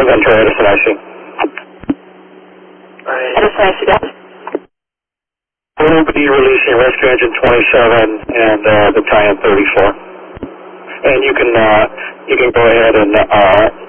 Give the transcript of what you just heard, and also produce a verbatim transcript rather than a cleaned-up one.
Ventura, Edison I C. Edison I C, guys. We'll be releasing rescue engine twenty-seven and uh, battalion thirty-four. And you can uh, you can go ahead and uh,